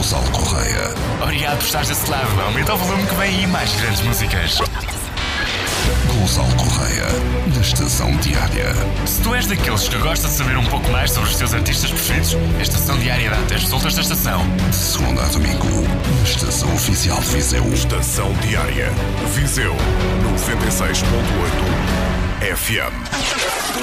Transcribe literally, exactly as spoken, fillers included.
Gonçalo Correia. Obrigado por estares desse lado. Aumenta o volume que vem aí mais grandes músicas. Gonçalo Correia, na Estação Diária. Se tu és daqueles que gosta de saber um pouco mais sobre os teus artistas preferidos, a Estação Diária dá-te as resultas da estação. De segunda a domingo, na Estação Oficial de Viseu. Estação Diária. Viseu, noventa e seis ponto oito F M.